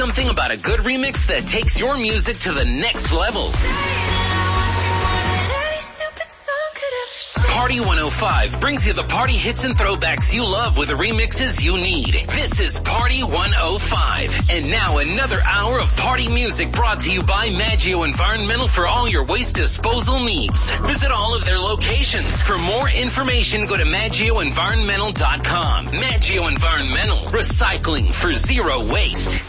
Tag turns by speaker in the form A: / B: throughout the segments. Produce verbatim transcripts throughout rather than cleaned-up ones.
A: Something about a good remix that takes your music to the next level. Party one oh five brings you the party hits and throwbacks you love with the remixes you need. This is Party one oh five. And now another hour of party music brought to you by Maggio Environmental for all your waste disposal needs. Visit all of their locations. For more information, go to maggio environmental dot com. Maggio Environmental. Recycling for zero waste.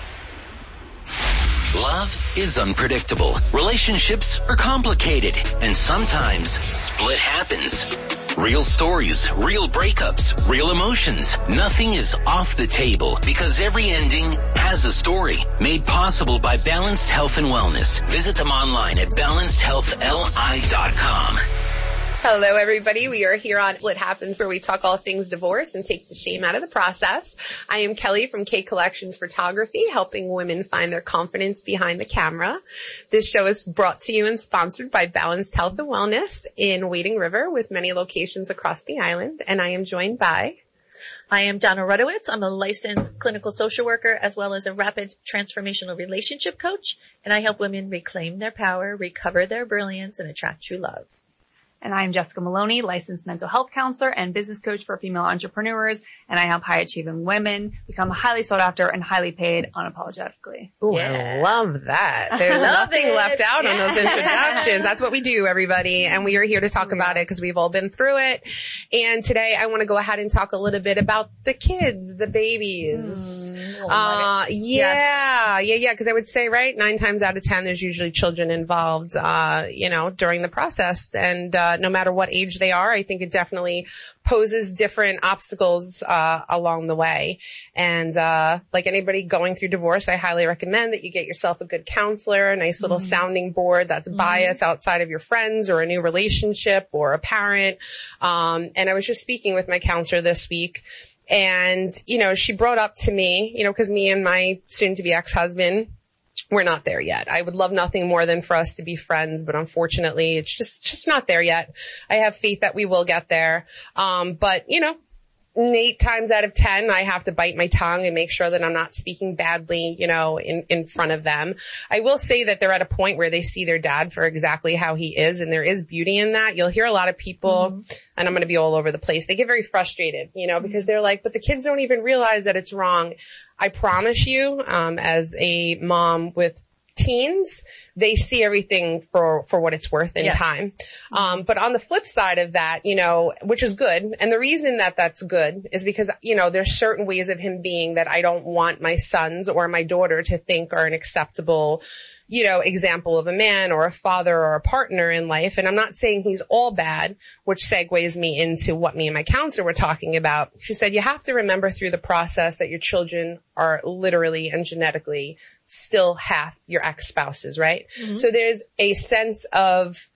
A: Love is unpredictable. Relationships are complicated. And sometimes split happens. Real stories, real breakups, real emotions. Nothing is off the table because every ending has a story. Made possible by Balanced Health and Wellness. Visit them online at balanced health li dot com.
B: Hello, everybody. We are here on Split Happens, where we talk all things divorce and take the shame out of the process. I am Kelly from K Collections Photography, helping women find their confidence behind the camera. This show is brought to you and sponsored by Balanced Health and Wellness in Wading River, with many locations across the island. And I am joined by...
C: I am Donna Rudowitz. I'm a licensed clinical social worker as well as a rapid transformational relationship coach, and I help women reclaim their power, recover their brilliance, and attract true love.
D: And I'm Jessica Maloney, licensed mental health counselor and business coach for female entrepreneurs. And I help high-achieving women become highly sought after and highly paid unapologetically.
B: Ooh,
C: Yeah.
B: I love that. There's
C: Love
B: nothing
C: it.
B: left out on those
C: Yeah.
B: introductions. That's what we do, everybody. And we are here to talk about it because we've all been through it. And today I want to go ahead and talk a little bit about the kids, the babies.
C: Mm,
B: Uh, yeah, yeah, yeah. Because I would say, right, nine times out of ten, there's usually children involved, uh, you know, during the process. And, uh, no matter what age they are, I think it definitely poses different obstacles, uh, along the way. And, uh, like anybody going through divorce, I highly recommend that you get yourself a good counselor, a nice little mm-hmm. sounding board that's mm-hmm. biased outside of your friends or a new relationship or a parent. Um, and I was just speaking with my counselor this week. And, you know, she brought up to me, you know, cause me and my soon to be ex-husband, we're not there yet. I would love nothing more than for us to be friends, but unfortunately it's just, just not there yet. I have faith that we will get there. Um, but you know, eight times out of ten, I have to bite my tongue and make sure that I'm not speaking badly, you know, in, in front of them. I will say that they're at a point where they see their dad for exactly how he is, and there is beauty in that. You'll hear a lot of people, mm-hmm. and I'm going to be all over the place. They get very frustrated, you know, because they're like, but the kids don't even realize that it's wrong. I promise you, um, as a mom with teens, they see everything for, for what it's worth in yes. time. Um, but on the flip side of that, you know, which is good. And the reason that that's good is because, you know, there's certain ways of him being that I don't want my sons or my daughter to think are an acceptable, you know, example of a man or a father or a partner in life. And I'm not saying he's all bad, which segues me into what me and my counselor were talking about. She said, you have to remember through the process that your children are literally and genetically still half your ex-spouses, right? Mm-hmm. So there's a sense of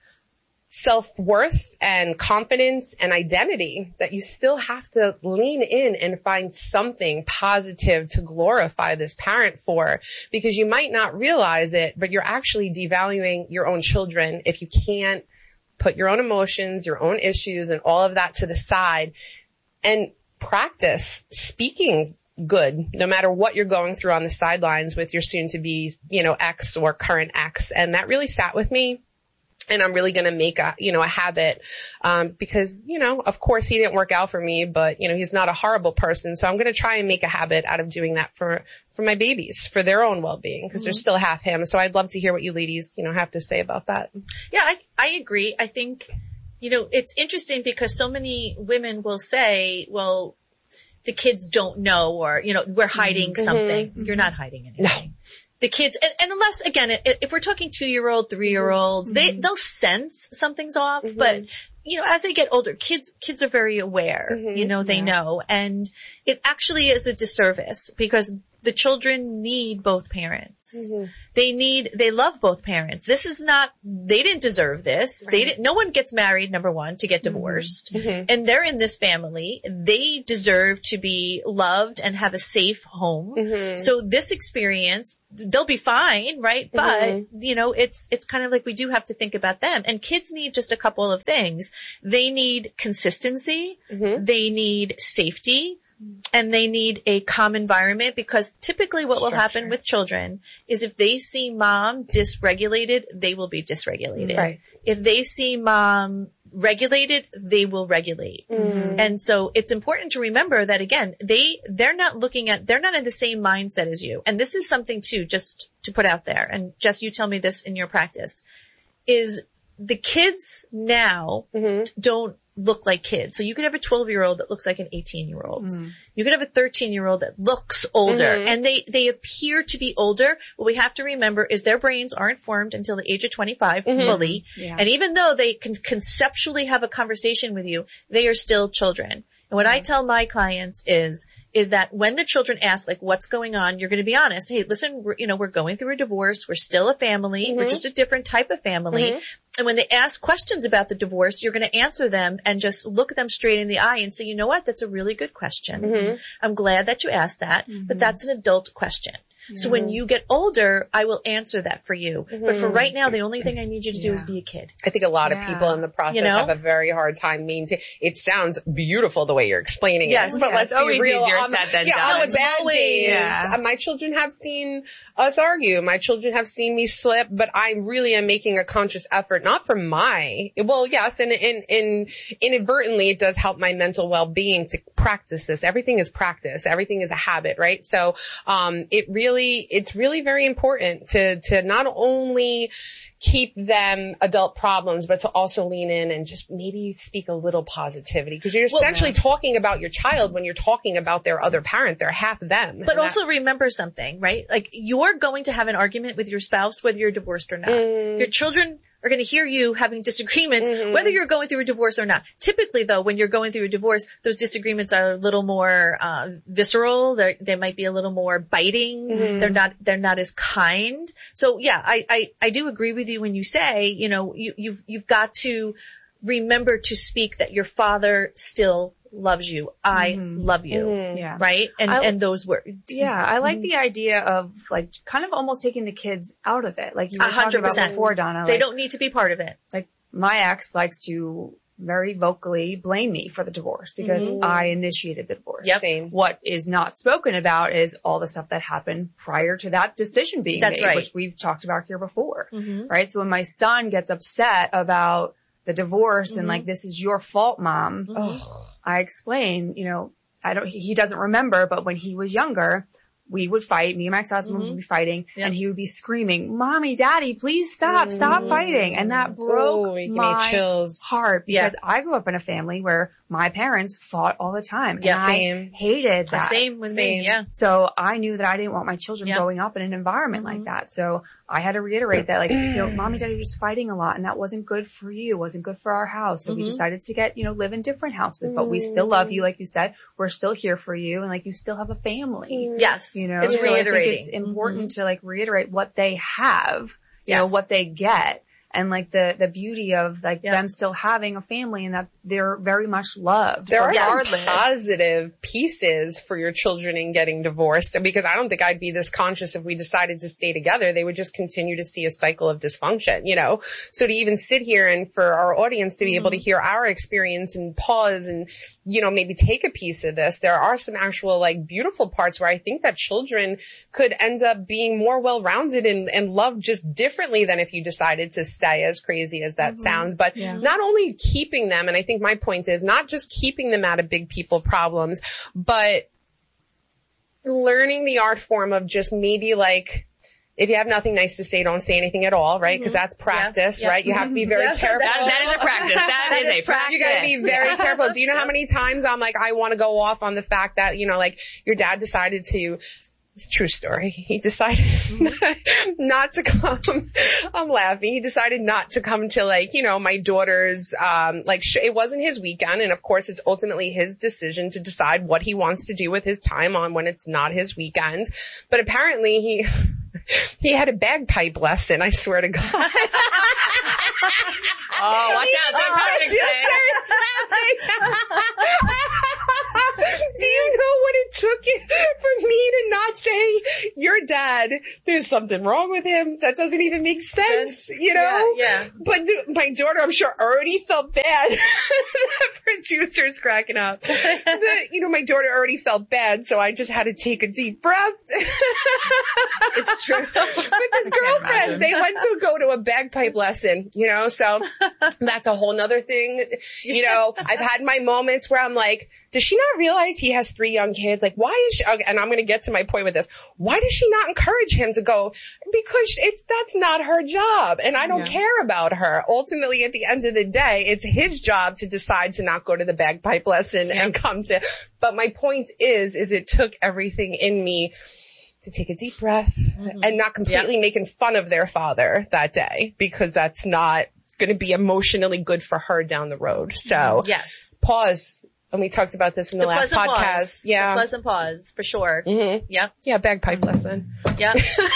B: self-worth and confidence and identity that you still have to lean in and find something positive to glorify this parent for, because you might not realize it, but you're actually devaluing your own children if you can't put your own emotions, your own issues, and all of that to the side and practice speaking good, no matter what you're going through on the sidelines with your soon to be, you know, ex or current ex. And that really sat with me. And I'm really going to make a, you know, a habit, um, because, you know, of course he didn't work out for me, but, you know, he's not a horrible person. So I'm going to try and make a habit out of doing that for, for my babies, for their own well-being, because mm-hmm. they're still half him. So I'd love to hear what you ladies, you know, have to say about that.
C: Yeah, I, I agree. I think, you know, it's interesting because so many women will say, well, the kids don't know, or, you know, we're hiding mm-hmm. something. Mm-hmm. You're not hiding anything.
B: No.
C: The kids, and, and unless, again, if we're talking two-year-old, three-year-olds, mm-hmm. they, they'll sense something's off, mm-hmm. but, you know, as they get older, kids, kids are very aware, mm-hmm. you know, they yeah. know, and it actually is a disservice because the children need both parents. Mm-hmm. They need, they love both parents. This is not, they didn't deserve this. Right. They didn't, no one gets married, number one, to get divorced. Mm-hmm. And they're in this family. They deserve to be loved and have a safe home. Mm-hmm. So this experience, they'll be fine, right? Mm-hmm. But, you know, it's, it's kind of like we do have to think about them. And kids need just a couple of things. They need consistency. Mm-hmm. They need safety. and they need a calm environment, because typically what will happen with children is if they see mom dysregulated, they will be dysregulated.
B: Right.
C: If they see mom regulated, they will regulate. Mm-hmm. And so it's important to remember that, again, they, they're not looking at, they're not in the same mindset as you. And this is something too, just to put out there. And Jess, you tell me this in your practice, is the kids now mm-hmm. don't look like kids. So you could have a twelve year old that looks like an eighteen year old. Mm-hmm. You could have a thirteen year old that looks older mm-hmm. and they, they appear to be older. What we have to remember is their brains aren't formed until the age of twenty-five mm-hmm. fully. Yeah. And even though they can conceptually have a conversation with you, they are still children. And what mm-hmm. I tell my clients is, is that when the children ask, like, what's going on, you're going to be honest. Hey, listen, we're, you know, we're going through a divorce. We're still a family. Mm-hmm. We're just a different type of family. Mm-hmm. And when they ask questions about the divorce, you're going to answer them and just look them straight in the eye and say, you know what? That's a really good question. Mm-hmm. I'm glad that you asked that, mm-hmm. but that's an adult question. So mm-hmm. when you get older, I will answer that for you. Mm-hmm. But for right now, the only thing I need you to do yeah. is be a kid.
B: I think a lot yeah. of people in the process you know? have a very hard time maintaining. It sounds beautiful the way you're explaining
C: yes,
B: it. But
C: yeah,
B: let's
C: it's
B: be real.
C: Easier
B: on,
C: said than
B: yeah,
C: done.
B: on the bad
C: always,
B: days,
C: yeah.
B: uh, my children have seen us argue. My children have seen me slip, but I really am making a conscious effort, not for my, well, yes, and, and, and inadvertently it does help my mental well-being to practice this. Everything is practice. Everything is a habit, right? So, um, it really, it's really very important to, to not only keep them adult problems, but to also lean in and just maybe speak a little positivity. Because you're well, essentially yeah. talking about your child when you're talking about their other parent. They're half them.
C: But also that, remember something, right? Like, you're going to have an argument with your spouse whether you're divorced or not. Mm. Your children are going to hear you having disagreements, mm-hmm. whether you're going through a divorce or not. Typically, though, when you're going through a divorce, those disagreements are a little more uh visceral. They're, they might be a little more biting. Mm-hmm. They're not, they're not as kind. So yeah, I, I, I do agree with you when you say, you know, you, you've, you've got to remember to speak that your father still loves you. I mm-hmm. love you. Mm-hmm. Yeah. Right? And, I, and those words.
D: Yeah. I like mm-hmm. the idea of like kind of almost taking the kids out of it. Like you were one hundred percent talking about before, Donna.
C: They
D: like,
C: don't need to be part of it.
D: Like my ex likes to very vocally blame me for the divorce because mm-hmm. I initiated the divorce.
C: Yep.
B: Same.
D: What is not spoken about is all the stuff that happened prior to that decision being
C: That's
D: made,
C: right.
D: which we've talked about here before.
C: Mm-hmm.
D: Right? So when my son gets upset about the divorce mm-hmm. and like, this is your fault, mom.
C: Mm-hmm.
D: I explain, you know, I don't, he doesn't remember, but when he was younger, we would fight. Me and my ex-husband mm-hmm. would be fighting yep. and he would be screaming, Mommy, Daddy, please stop, mm-hmm. stop fighting. And that broke
B: oh,
D: my
B: chills.
D: heart because
C: yeah.
D: I grew up in a family where my parents fought all the time. And
C: yeah,
D: I
C: same.
D: hated that.
C: Same with
B: same.
C: me, yeah.
D: So I knew that I didn't want my children
C: yep.
D: growing up in an environment
C: mm-hmm.
D: like that. So I had to reiterate that, like, you know, Mommy, Daddy were just fighting a lot and that wasn't good for you, wasn't good for our house. So mm-hmm. we decided to get, you know, live in different houses, but we still love you. Like you said, we're still here for you. And like, you still have a family.
C: Yes.
D: You know,
C: it's
D: so
C: reiterating.
D: I think it's important mm-hmm. to like reiterate what they have, you
C: yes.
D: know, what they get. And like the, the beauty of like
C: yep.
D: them still having a family and that they're very much loved.
B: There are
D: regardless.
B: some positive pieces for your children in getting divorced because I don't think I'd be this conscious if we decided to stay together. They would just continue to see a cycle of dysfunction, you know? So to even sit here and for our audience to be mm-hmm. able to hear our experience and pause and, you know, maybe take a piece of this, there are some actual like beautiful parts where I think that children could end up being more well-rounded and, and loved just differently than if you decided to stay, as crazy as that mm-hmm. sounds. But yeah. not only keeping them, and I think my point is not just keeping them out of big people problems, but learning the art form of just maybe like, if you have nothing nice to say, don't say anything at all, right? Because mm-hmm. that's practice, yes. right? You have to be very
C: yes,
B: careful.
C: That,
D: that is a practice. That, that is, is a practice.
B: You gotta be very careful. Do you know how many times I'm like, I want to go off on the fact that, you know, like your dad decided to, it's a true story. He decided mm-hmm. not to come. I'm laughing. He decided not to come to like, you know, my daughter's, um, like sh- it wasn't his weekend. And of course it's ultimately his decision to decide what he wants to do with his time on when it's not his weekend. But apparently he, he had a bagpipe lesson. I swear to God.
D: Oh, watch out. Don't
B: Do you know what it took for me to not say, your dad, there's something wrong with him? That doesn't even make sense, you know?
C: Yeah, yeah.
B: But th- my daughter, I'm sure, already felt bad. The producer's cracking up. The, you know, my daughter already felt bad, so I just had to take a deep breath.
C: It's true.
B: With his girlfriend, they went to go to a bagpipe lesson, you know, so that's a whole nother thing. You know, I've had my moments where I'm like, does she not realize he has three young kids? Like, why is she, okay, and I'm going to get to my point with this. Why does she not encourage him to go? Because it's, that's not her job. And I don't yeah. care about her. Ultimately, at the end of the day, it's his job to decide to not go to the bagpipe lesson yeah. and come to, but my point is, is it took everything in me to take a deep breath mm-hmm. and not completely yep. making fun of their father that day, because that's not going to be emotionally good for her down the road. So
C: yes,
B: pause. And we talked about this in the, the last podcast.
C: Pause.
B: Yeah.
C: The pleasant pause, for sure.
B: Mm-hmm.
C: Yep.
B: Yeah, bagpipe lesson.
C: Yep.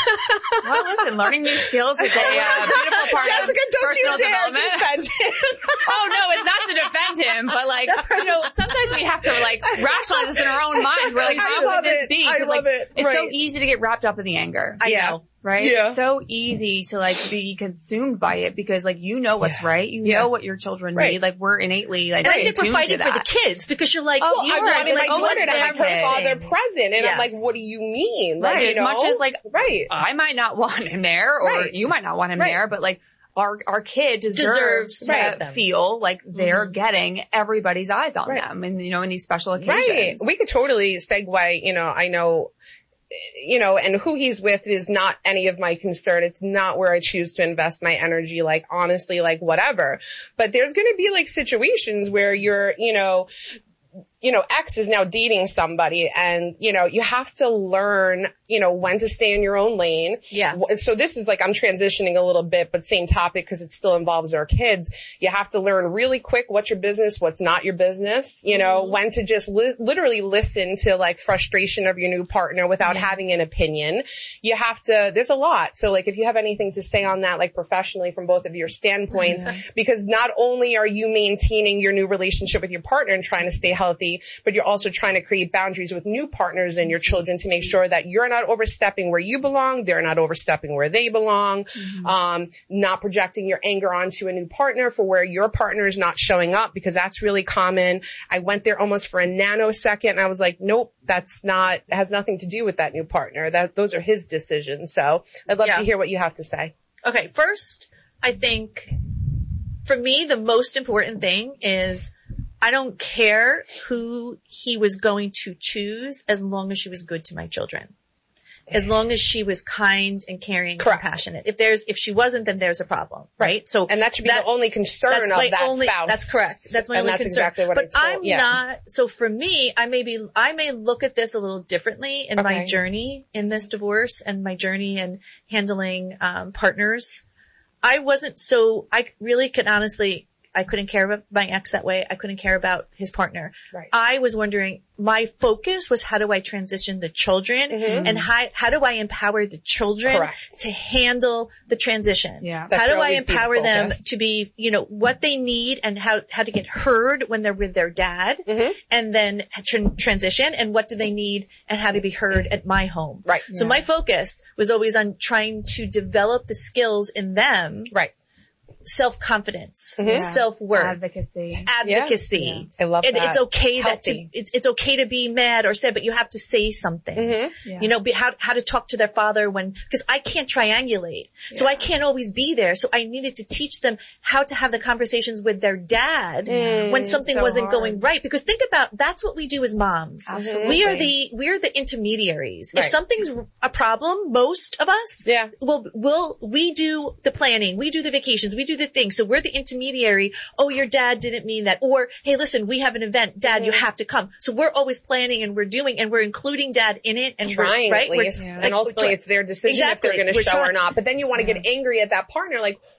D: Well, listen, learning new skills is a uh, beautiful part
B: Jessica,
D: of
B: don't
D: personal
B: you dare
D: development.
B: defend him.
D: Oh no, it's not to defend him, but like, you know, sometimes we have to like rationalize this in our own minds. We're like, how would this
B: it.
D: be?
B: I love
D: like,
B: it.
D: It's
B: right.
D: so easy to get wrapped up in the anger.
C: I
B: yeah.
C: know.
D: Right?
B: Yeah.
D: It's so easy to like be consumed by it because like you know what's
B: yeah.
D: right. You
B: yeah.
D: know what your children
B: right.
D: need. Like we're innately like
C: and I think we're fighting
D: to
C: for
D: that.
C: the kids because you're like,
D: oh,
C: well,
B: I wanted
C: like,
B: my
C: oh,
B: daughter to have her father present. And yes. I'm like, what do you mean? Like,
D: right.
B: you
D: As
B: know?
D: much as like,
B: right.
D: I might not want him there or
B: right.
D: you might not want him
B: right.
D: there, but like our, our kid deserves,
C: deserves
D: to
C: right.
D: feel like they're
C: mm-hmm.
D: getting everybody's eyes on
B: right.
D: them and, you know, in these special occasions.
B: Right. We could totally segue, you know, I know, you know, and who he's with is not any of my concern. It's not where I choose to invest my energy. Like, honestly, like whatever. But there's going to be like situations where you're, you know, you know, X is now dating somebody and, you know, you have to learn, you know, when to stay in your own lane.
C: Yeah.
B: So this is like, I'm transitioning a little bit, but same topic because it still involves our kids. You have to learn really quick what's your business, what's not your business, you know, mm-hmm. when to just li- literally listen to like frustration of your new partner without yeah. having an opinion. You have to, there's a lot. So like if you have anything to say on that, like professionally from both of your standpoints, mm-hmm. because not only are you maintaining your new relationship with your partner and trying to stay healthy, but you're also trying to create boundaries with new partners and your children to make sure that you're not overstepping where you belong, they're not overstepping where they belong, mm-hmm. um, not projecting your anger onto a new partner for where your partner is not showing up, because that's really common. I went there almost for a nanosecond and I was like, nope, that's not, it has nothing to do with that new partner. That, those are his decisions. So I'd love yeah. to hear what you have to say.
C: Okay. First, I think for me, the most important thing is I don't care who he was going to choose as long as she was good to my children. As long as she was kind and caring
B: Correct.
C: and compassionate. If there's, if she wasn't, then there's a problem, right? So
B: and that should be
C: that,
B: the only concern
C: that's
B: of
C: my
B: that
C: only,
B: spouse.
C: That's correct. That's my
B: and
C: only
B: that's
C: concern.
B: Exactly what
C: but
B: I
C: I'm
B: yeah.
C: not, so for me, I may be, I may look at this a little differently in
B: okay.
C: my journey in this divorce and my journey in handling, um, partners. I wasn't so, I really could honestly, I couldn't care about my ex that way. I couldn't care about his partner.
B: Right.
C: I was wondering, my focus was how do I transition the children mm-hmm. and how, how do I empower the children
B: Correct.
C: to handle the transition?
D: Yeah.
C: How do I empower them to be, you know, what they need and how, how to get heard when they're with their dad
B: mm-hmm.
C: and then tra- transition and what do they need and how to be heard at my home.
B: Right.
C: So
D: yeah.
C: my focus was always on trying to develop the skills in them.
B: Right.
C: Self-confidence,
B: mm-hmm.
C: self-worth,
D: advocacy,
C: advocacy.
B: Yeah. I love
C: it,
B: that.
C: It's okay
B: Healthy.
C: that to, it's, it's okay to be mad or sad, but you have to say something.
B: Mm-hmm.
D: Yeah.
C: You know, be, how, how to talk to their father when, cause I can't triangulate. Yeah. So I can't always be there. So I needed to teach them how to have the conversations with their dad
B: mm,
C: when something
D: so
C: wasn't
D: hard.
C: going right. Because think about, that's what we do as moms.
D: Absolutely.
C: We are the, we are the intermediaries.
B: Right.
C: If something's a problem, most of us
B: yeah.
C: will, will, we do the planning, we do the vacations, we do the things. So we're the intermediary. Oh, your dad didn't mean that. Or, hey, listen, we have an event. Dad, mm-hmm. you have to come. So we're always planning and we're doing and we're including dad in it and
B: trying,
C: we're, right?
B: At least.
C: We're,
B: yeah.
C: like,
B: and ultimately it's their decision
C: exactly.
B: if they're going to show
C: trying.
B: or not. But then you want to
C: yeah.
B: get angry at that partner like,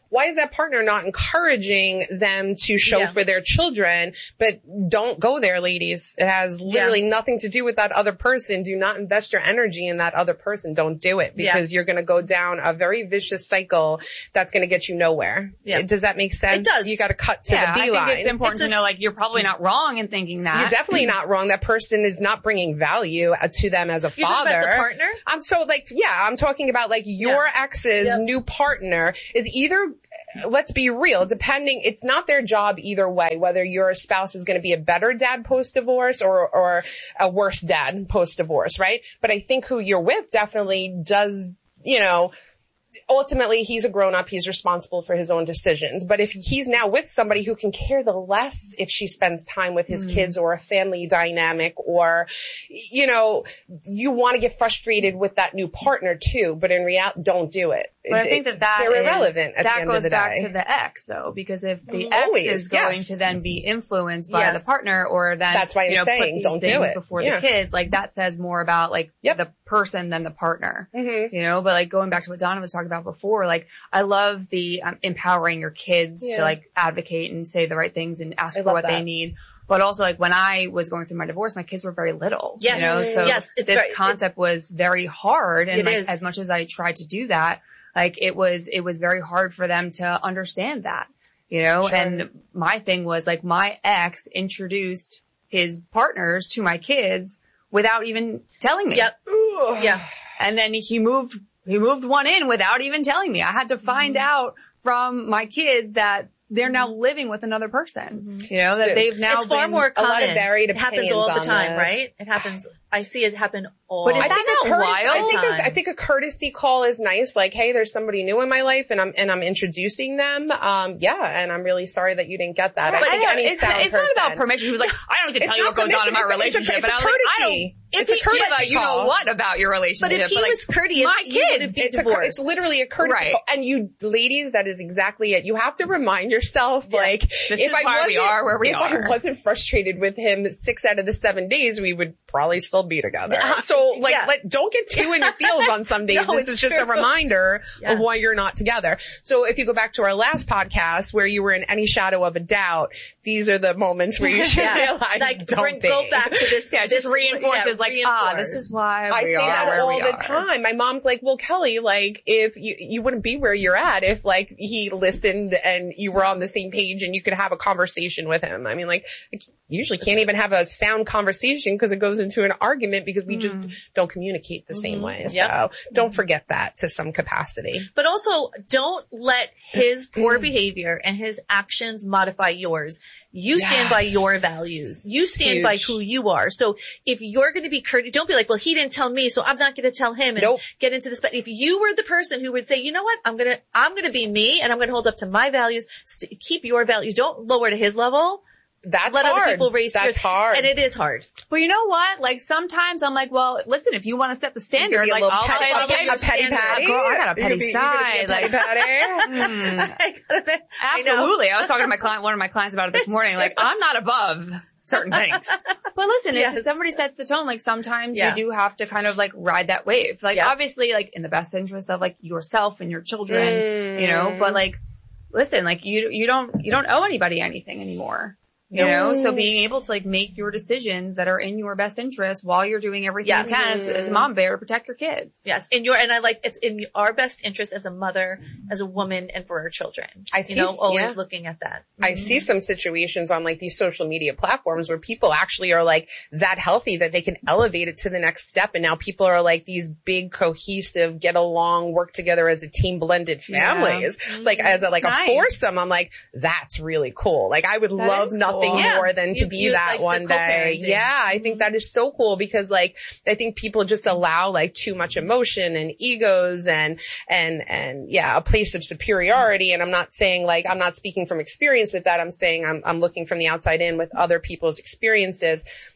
B: why is that partner not encouraging them to show
C: Yeah.
B: for their children? But don't go there, ladies. It has literally
C: Yeah.
B: nothing to do with that other person. Do not invest your energy in that other person. Don't do it because
C: Yeah.
B: you're going to go down a very vicious cycle that's going to get you nowhere.
C: Yeah.
B: Does that make sense?
C: It does.
B: You got to cut to
D: Yeah,
B: the
D: I
B: beeline.
D: think it's important
C: It's
D: to know, like, you're probably not wrong in thinking that.
B: You're definitely not wrong. That person is not bringing value uh, to them as a
C: You're
B: father.
C: talking about the partner?
B: I'm so like, yeah, I'm talking about like your
C: Yeah.
B: ex's
C: Yep.
B: new partner is either, let's be real, depending, it's not their job either way, whether your spouse is going to be a better dad post-divorce or, or a worse dad post-divorce, right? But I think who you're with definitely does, you know, ultimately he's a grown up, he's responsible for his own decisions. But if he's now with somebody who can care the less if she spends time with his mm. kids or a family dynamic or, you know, you want to get frustrated with that new partner too, but in reality, don't do it.
D: But I think that that
B: they're
D: is,
B: irrelevant at
D: that
B: the end
D: goes
B: of the
D: back
B: day.
D: to the ex though, because if the
B: Always,
D: ex is going
B: yes.
D: to then be influenced by
C: Yes.
D: the partner or then,
B: That's why I'm
D: you know,
B: saying,
D: put these
B: don't do
D: things
B: it.
D: before
B: Yeah.
D: the kids, like that says more about like
B: Yep.
D: the person than the partner,
B: mm-hmm.
D: you know, but like going back to what Donna was talking about before, like I love the um, empowering your kids
B: Yeah.
D: to like advocate and say the right things and ask
B: I
D: for
B: love
D: what
B: that.
D: they need. But also like when I was going through my divorce, my kids were very little,
C: Yes.
D: you know, so
C: Yes, it's
D: this
C: very-
D: concept was very hard. And
C: It
D: like
C: is.
D: as much as I tried to do that, like it was, it was very hard for them to understand that, you know,
B: Sure.
D: and my thing was like my ex introduced his partners to my kids without even telling me.
C: Yep.
B: Ooh.
C: Yeah.
D: And then he moved, he moved one in without even telling me. I had to find
C: Mm-hmm.
D: out from my kids that they're now living with another person, you know, that
B: Dude,
D: they've now
C: It's far
D: been,
C: more
B: a lot
C: common.
B: of varied
C: It happens
B: opinions
C: all the
B: on
C: time,
B: this.
C: right? It happens. I see it happen all.
D: But is
B: I
D: that
B: think
D: not
B: a courtesy,
D: wild?
B: I think, a,
C: Time.
B: I think a courtesy call is nice. Like, hey, there's somebody new in my life, and I'm and I'm introducing them. Um, yeah, and I'm really sorry that you didn't get that.
D: But
B: I think
D: I know,
B: any
D: it's,
B: sound
D: it's not
B: person,
D: about permission. He was like, I don't need to
B: It's
D: tell you
B: not
D: what goes on in my
B: permission, it's a-
D: relationship.
B: it's a
D: But I was like, I don't,
B: courtesy.
D: if
B: It's a
D: he
B: courtesy
D: give a you know
B: call.
D: what about your relationship.
C: But if he
D: like,
C: was courteous,
D: my
C: you wouldn't
D: kids,
C: be
B: it's, a,
C: divorced.
B: it's literally a courtesy
D: Right.
B: call. And you ladies, that is exactly it. You have to remind yourself,
C: Yeah.
B: like,
D: This
B: if
D: is
B: I
D: why
B: wasn't,
D: we are where we
B: if
D: are.
B: I wasn't frustrated with him six out of the seven days, we would probably still be together. So, like,
C: Yeah.
B: let, don't get too in your feels on some days.
C: No,
B: this
C: it's
B: is just a
C: true.
B: reminder
C: Yes.
B: of why you're not together. So if you go back to our last podcast where you were in any shadow of a doubt, these are the moments where you should
C: Yeah.
B: realize,
C: Like,
B: don't
C: bring,
B: be.
C: go back to this.
D: yeah,
C: this
D: just reinforces
C: yeah,
D: like, ah,
C: reinforce.
D: this is why
B: I
D: we
B: say
D: are
B: that
D: where
B: all
D: we
B: the
D: are.
B: time. My mom's like, well, Kelly, like, if you, you wouldn't be where you're at if like he listened and you were on the same page and you could have a conversation with him. I mean, like, I usually can't even have a sound conversation because it goes into an argument because we just don't communicate the same way. So
C: Yep.
B: don't forget that to some capacity.
C: But also, don't let his poor behavior and his actions modify yours. You stand by
B: Yes.
C: your values. You stand by
B: Huge.
C: who you are. So if you're going to be courteous, don't be like, well, he didn't tell me, so I'm not going to tell him and
B: Nope.
C: get into this. But if you were the person who would say, you know what, I'm going to, I'm going to be me and I'm going to hold up to my values, st- keep your values, don't lower to his level.
B: That's
C: Let
B: hard.
C: other people raise
B: That's
C: yours.
B: hard.
C: And it is hard.
D: But you know what? Like sometimes I'm like, well, listen, if you want to set the standard,
B: Be a
D: like
B: little
D: I'll
B: petty,
D: say,
B: a,
D: okay,
B: a petty
C: standard.
B: patty.
D: Girl, I got a
B: You
D: petty
B: could be- you could be
D: side,
B: a petty
D: like-
B: patty.
D: hmm.
C: I gotta be- I know.
D: Absolutely. I was talking to my client, one of my clients about it this morning. Like, I'm not above certain things. But listen,
C: Yes.
D: if somebody sets the tone, like sometimes
C: Yeah.
D: you do have to kind of like ride that wave. Like
C: Yeah.
D: obviously like in the best interest of like yourself and your children,
B: Mm.
D: you know, but like, listen, like you, you don't, you don't owe anybody anything anymore. You know, so being able to like make your decisions that are in your best interest while you're doing everything
C: Yes.
D: you can as, as a mom bear to protect your kids.
C: Yes, in your and I like it's in our best interest as a mother, as a woman, and for our children.
B: I
C: you
B: see-
C: know, always
B: yeah.
C: looking at that.
B: I see some situations on like these social media platforms where people actually are like that healthy that they can elevate it to the next step. And now people are like these big, cohesive, get along, work together as a team, blended families, like as a, like
D: Nice.
B: a foursome. I'm like, that's really cool. Like I would
D: That
B: love
D: is
B: nothing
D: cool.
B: more
C: Yeah.
B: than to
C: You-
B: be
C: you
B: that
C: like the
B: one day.
C: co-parenting.
B: Yeah. I think that is so cool because like, I think people just allow like too much emotion and egos and, and, and yeah, a place of superiority. And I'm not saying like, I'm not speaking from experience with that. I'm saying I'm, I'm looking from the outside in with other people's experiences.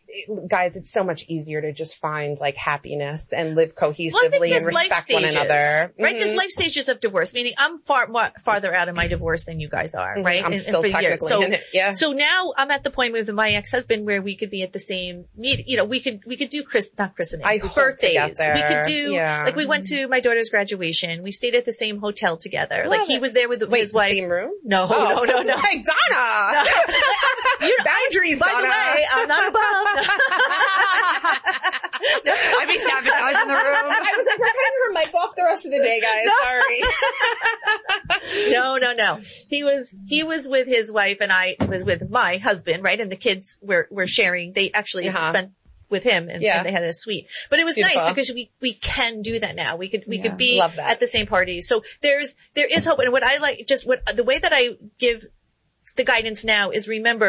B: guys, it's so much easier to just find like happiness and live cohesively
C: well,
B: and respect one another.
C: Right?
B: Mm-hmm.
C: There's life stages of divorce, meaning I'm far more, farther out of my divorce than you guys are, right?
B: I'm
C: and,
B: still
C: and for
B: technically
C: years. So,
B: in it. Yeah.
C: So now I'm at the point with my ex-husband where we could be at the same meet, you know, we could, we could do Chris, not christenings,
B: I
C: but
B: hope to
C: birthdays.
B: get there.
C: We could do,
B: yeah.
C: like we went to my daughter's graduation. We stayed at the same hotel together.
B: Love
C: like he
B: it.
C: was there with
B: Wait,
C: his wife.
B: Same room?
C: No,
B: Oh,
C: no, no, no.
B: Like Donna.
C: You know,
B: Boundaries,
C: by
B: Donna.
C: the way, I'm not above.
D: I'd be sabotaged in the room.
B: I was like, we're cutting her mic off the rest of the day, guys. Sorry.
C: No, no, no. He was, he was with his wife and I was with my husband, right? And the kids were, were sharing. They actually
B: Uh-huh.
C: spent with him and,
B: Yeah.
C: and they had a suite. But it was
B: Beautiful.
C: nice because we, we can do that now. We could, we
D: Yeah.
C: could be
B: Love that.
C: at the same party. So there's, there is hope. And what I like, just what, the way that I give the guidance now is remember,